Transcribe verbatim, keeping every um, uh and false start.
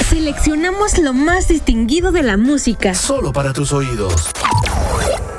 Seleccionamos lo más distinguido de la música. Solo para tus oídos.